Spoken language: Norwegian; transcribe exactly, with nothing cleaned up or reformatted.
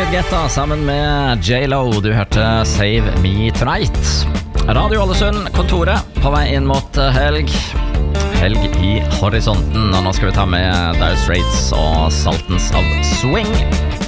David Guetta sammen med J-Lo. Du hørte Save Me Tonight. Radio Ålesund, kontoret på vei inn mot helg. Helg i horisonten. Og nå skal vi ta med Dire Straits og Sultans of Swing.